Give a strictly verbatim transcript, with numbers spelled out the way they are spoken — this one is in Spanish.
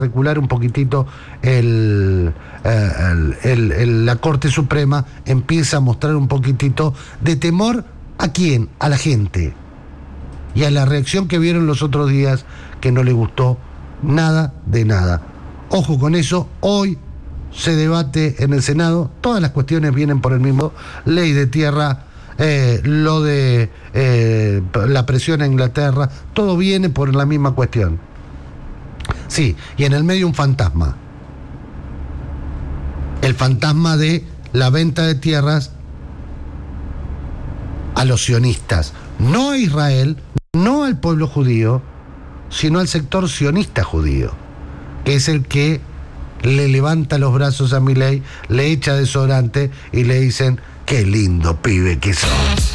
recular un poquitito el, el, el, el, la Corte Suprema empieza a mostrar un poquitito de temor. ¿A quién? A la gente. Y a la reacción que vieron los otros días, que no le gustó nada de nada. Ojo con eso, hoy se debate en el Senado, todas las cuestiones vienen por el mismo, ley de tierra, eh, lo de eh, la presión a Inglaterra, todo viene por la misma cuestión. Sí, y en el medio un fantasma. El fantasma de la venta de tierras a los sionistas, no a Israel, no al pueblo judío, sino al sector sionista judío, que es el que le levanta los brazos a Milei, le echa desodorante y le dicen: qué lindo pibe que sos.